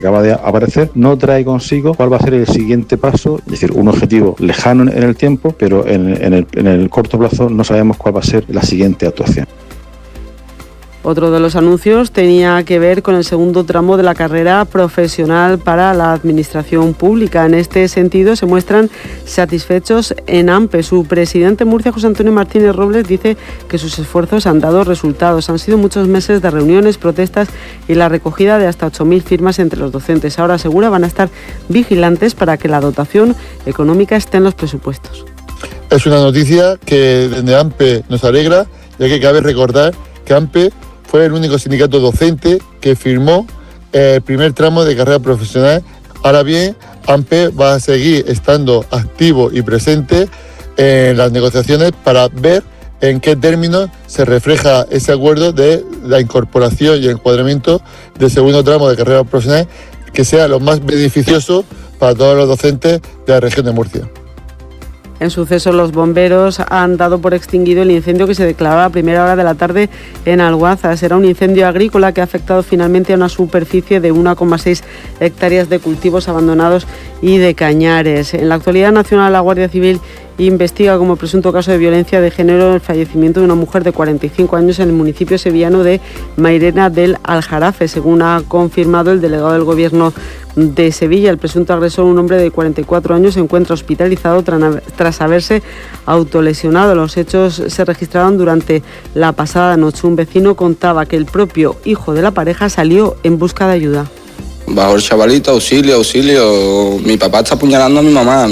acaba de aparecer no trae consigo cuál va a ser el siguiente paso, es decir, un objetivo lejano en el tiempo, pero en el corto plazo no sabemos cuál va a ser la siguiente actuación. Otro de los anuncios tenía que ver con el segundo tramo de la carrera profesional para la administración pública. En este sentido, se muestran satisfechos en AMPE. Su presidente en Murcia, José Antonio Martínez Robles, dice que sus esfuerzos han dado resultados. Han sido muchos meses de reuniones, protestas y la recogida de hasta 8.000 firmas entre los docentes. Ahora, asegura, van a estar vigilantes para que la dotación económica esté en los presupuestos. Es una noticia que desde AMPE nos alegra, ya que cabe recordar que AMPE fue el único sindicato docente que firmó el primer tramo de carrera profesional. Ahora bien, AMPE va a seguir estando activo y presente en las negociaciones para ver en qué términos se refleja ese acuerdo de la incorporación y el encuadramiento del segundo tramo de carrera profesional, que sea lo más beneficioso para todos los docentes de la región de Murcia. En suceso, los bomberos han dado por extinguido el incendio que se declaró a primera hora de la tarde en Alguazas. Era un incendio agrícola que ha afectado finalmente a una superficie de 1,6 hectáreas de cultivos abandonados y de cañares. En la actualidad nacional, la Guardia Civil investiga como presunto caso de violencia de género el fallecimiento de una mujer de 45 años en el municipio sevillano de Mairena del Aljarafe, según ha confirmado el delegado del Gobierno de Sevilla. El presunto agresor, un hombre de 44 años, se encuentra hospitalizado tras haberse autolesionado. Los hechos se registraron durante la pasada noche. Un vecino contaba que el propio hijo de la pareja salió en busca de ayuda. Bajo el chavalito, auxilio, mi papá está apuñalando a mi mamá,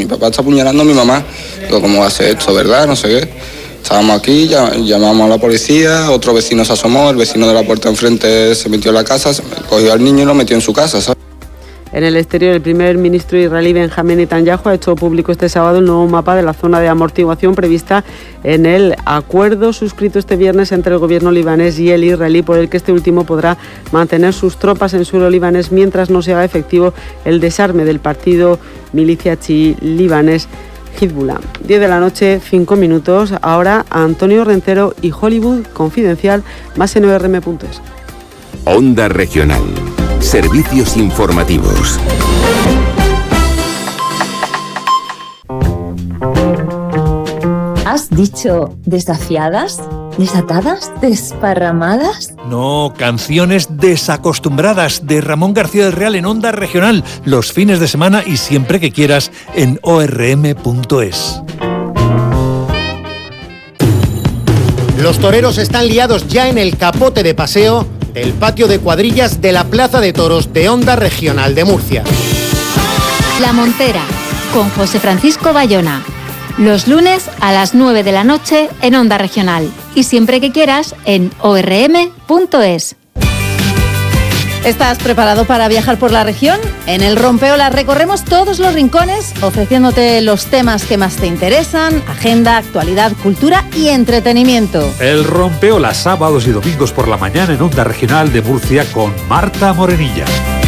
Digo, ¿cómo va a ser esto, verdad? No sé qué. Estábamos aquí, llamamos a la policía, otro vecino se asomó, el vecino de la puerta enfrente se metió en la casa, cogió al niño y lo metió en su casa, ¿sabes? En el exterior, el primer ministro israelí Benjamín Netanyahu ha hecho público este sábado el nuevo mapa de la zona de amortiguación prevista en el acuerdo suscrito este viernes entre el gobierno libanés y el israelí, por el que este último podrá mantener sus tropas en suelo libanés mientras no se haga efectivo el desarme del partido milicia chií libanés Hezbollah. 10 de la noche, 5 minutos. Ahora Antonio Rentero y Hollywood Confidencial, más en ORM.es. Onda Regional. Servicios informativos. ¿Has dicho desafiadas? ¿Desatadas? ¿Desparramadas? No, canciones desacostumbradas de Ramón García del Real en Onda Regional, los fines de semana y siempre que quieras en orm.es. Los toreros están liados ya en el capote de paseo del patio de cuadrillas de la Plaza de Toros de Onda Regional de Murcia. La Montera, con José Francisco Bayona. Los lunes a las 9 de la noche en Onda Regional y siempre que quieras en orm.es. ¿Estás preparado para viajar por la región? En el Rompeolas recorremos todos los rincones, ofreciéndote los temas que más te interesan, agenda, actualidad, cultura y entretenimiento. El Rompeolas, sábados y domingos por la mañana en Onda Regional de Murcia con Marta Morenilla.